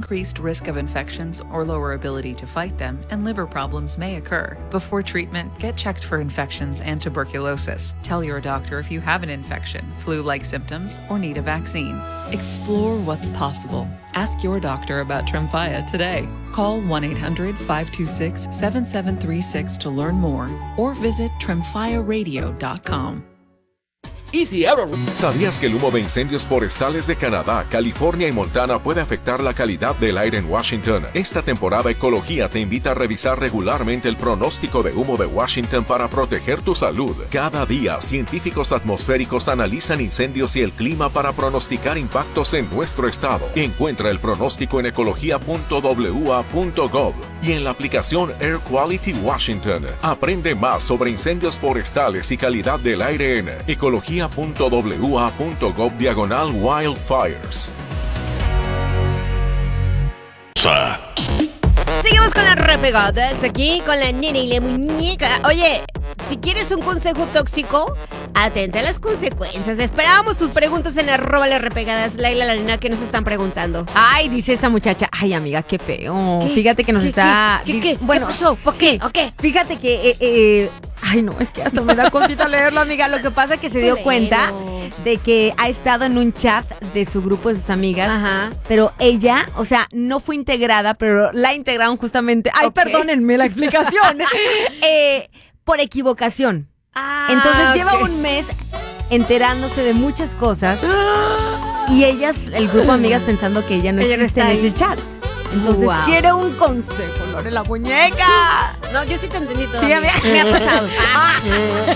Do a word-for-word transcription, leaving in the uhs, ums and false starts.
increased risk of infections or lower ability to fight them, and liver problems may occur. Before treatment, get checked for infections and tuberculosis. Tell your doctor if you have an infection, flu-like symptoms, or need a vaccine. Explore what's possible. Ask your doctor about Tremfya today. Call one eight hundred five two six seven seven three six to learn more or visit tremfya radio dot com. Easy Ever. ¿Sabías que el humo de incendios forestales de Canadá, California y Montana puede afectar la calidad del aire en Washington? Esta temporada Ecología te invita a revisar regularmente el pronóstico de humo de Washington para proteger tu salud. Cada día, científicos atmosféricos analizan incendios y el clima para pronosticar impactos en nuestro estado. Encuentra el pronóstico en ecología punto w a punto gov y en la aplicación Air Quality Washington. Aprende más sobre incendios forestales y calidad del aire en ecología punto w a punto gov diagonal wildfires. Seguimos con las repegadas aquí con la nena y la muñeca. Oye, si quieres un consejo tóxico, atenta a las consecuencias. Esperábamos tus preguntas en arroba las repegadas. Laila, la nena, ¿qué nos están preguntando? Ay, dice esta muchacha. Ay, amiga, qué feo. ¿Qué? Fíjate que nos ¿Qué, está... ¿Qué, qué, qué? Bueno, ¿Qué pasó? ¿Por qué? ¿O qué? Fíjate que... Eh, eh, ay, no, es que hasta me da cosita leerlo, amiga. Lo que pasa es que se dio Léelo. cuenta de que ha estado en un chat de su grupo de sus amigas. Ajá. Pero ella, o sea, no fue integrada, pero la integraron justamente... Ay, Ok. perdónenme la explicación. eh, por equivocación. Ah, Entonces ok. lleva un mes enterándose de muchas cosas y ellas, el grupo de amigas, pensando que ella no Ella no existe en está ese ahí. chat. Entonces Wow. quiere un consejo, Lore la muñeca. No, yo sí te entendí todo. Sí, amiga. Me ha pasado.